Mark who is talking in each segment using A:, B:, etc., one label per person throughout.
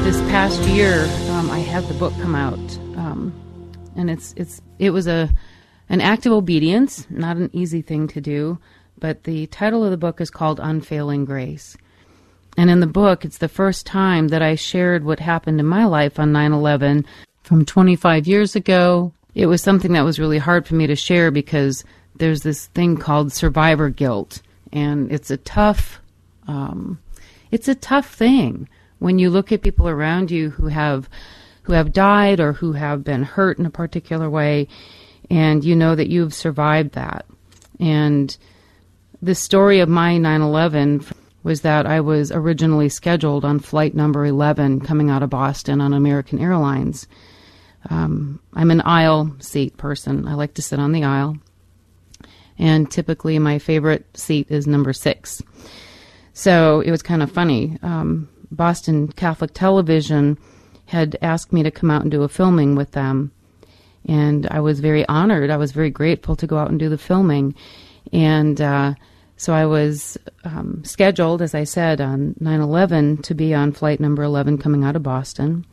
A: This past year, I had the book come out, and it was an act of obedience, not an easy thing to do. But the title of the book is called Unfailing Grace, and in the book, it's the first time that I shared what happened in my life on 9/11 from 25 years ago. It was something that was really hard for me to share because there's this thing called survivor guilt, and it's a tough thing. When you look at people around you who have died or who have been hurt in a particular way, and you know that you've survived that. And the story of my 9/11 was that I was originally scheduled on flight number 11 coming out of Boston on American Airlines. I'm an aisle seat person. I like to sit on the aisle. And typically my favorite seat is number 6. So it was kind of funny. Boston Catholic Television had asked me to come out and do a filming with them. And I was very honored. I was very grateful to go out and do the filming. And so I was scheduled, as I said, on 9/11 to be on flight number 11 coming out of Boston.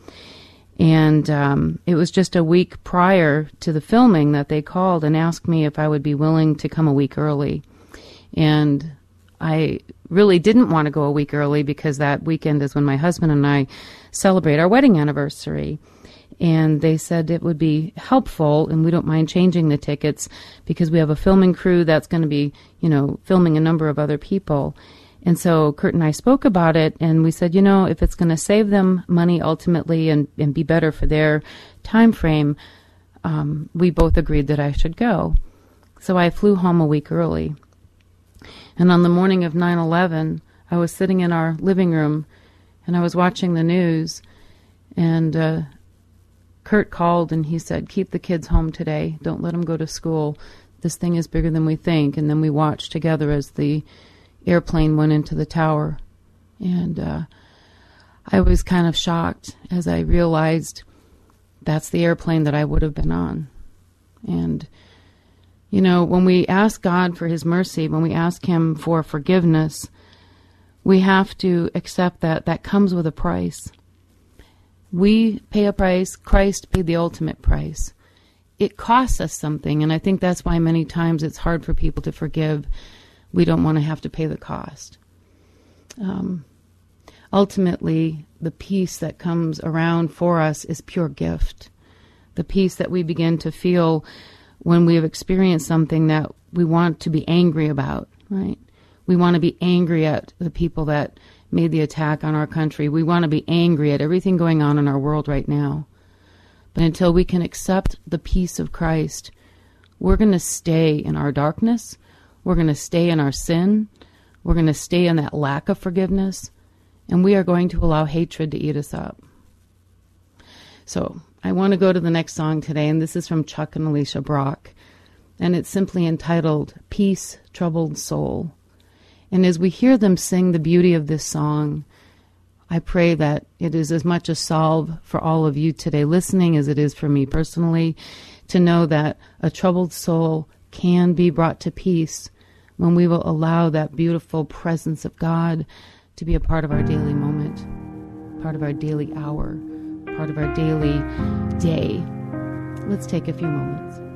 A: And it was just a week prior to the filming that they called and asked me if I would be willing to come a week early. And I really didn't want to go a week early because that weekend is when my husband and I celebrate our wedding anniversary. And they said it would be helpful, and we don't mind changing the tickets because we have a filming crew that's going to be, filming a number of other people. And so Kurt and I spoke about it, and we said, if it's going to save them money ultimately and be better for their time frame, we both agreed that I should go. So I flew home a week early. And on the morning of 9/11, I was sitting in our living room, and I was watching the news, and Kurt called, and he said, keep the kids home today. Don't let them go to school. This thing is bigger than we think. And then we watched together as the airplane went into the tower. And I was kind of shocked as I realized that's the airplane that I would have been on. And when we ask God for his mercy, when we ask him for forgiveness, we have to accept that that comes with a price. We pay a price. Christ paid the ultimate price. It costs us something, and I think that's why many times it's hard for people to forgive. We don't want to have to pay the cost. Ultimately, the peace that comes around for us is pure gift. The peace that we begin to feel when we have experienced something that we want to be angry about, right? We want to be angry at the people that made the attack on our country. We want to be angry at everything going on in our world right now. But until we can accept the peace of Christ, we're going to stay in our darkness. We're going to stay in our sin. We're going to stay in that lack of forgiveness. And we are going to allow hatred to eat us up. So I want to go to the next song today, and this is from Chuck and Alicia Brock. And it's simply entitled, Peace, Troubled Soul. And as we hear them sing the beauty of this song, I pray that it is as much a salve for all of you today listening as it is for me personally, to know that a troubled soul can be brought to peace when we will allow that beautiful presence of God to be a part of our daily moment, part of our daily hour, part of our daily day. Let's take a few moments.